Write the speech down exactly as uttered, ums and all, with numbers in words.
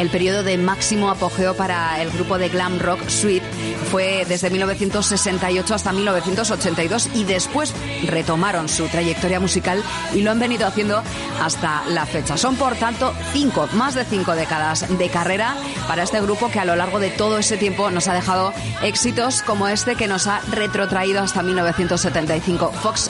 el periodo de máximo apogeo para el grupo de glam rock Sweet. Fue desde mil novecientos sesenta y ocho hasta mil novecientos ochenta y dos y después retomaron su trayectoria musical y lo han venido haciendo hasta la fecha. Son, por tanto, cinco, más de cinco décadas de carrera para este grupo que a lo largo de todo ese tiempo nos ha dejado éxitos como este que nos ha retrotraído hasta mil novecientos setenta y cinco, Fox